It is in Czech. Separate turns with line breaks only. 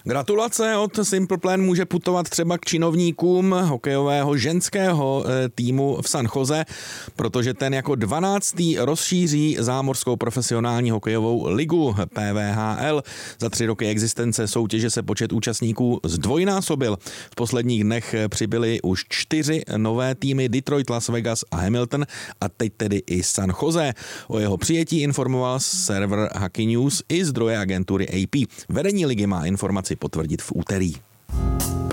Gratulace od Simple Plan může putovat třeba k činovníkům hokejového ženského týmu v San Jose, protože ten jako 12. rozšíří zámořskou profesionální hokejovou ligu PVHL. Za 3 roky existence soutěže se počet účastníků zdvojnásobil. V posledních dnech přibyly už 4 nové týmy: Detroit, Las Vegas a Hamilton, a teď tedy i San Jose. O jeho přijetí informoval server Hockey News i zdroje agentury AP. Vedení ligy má informaci potvrdit v úterý.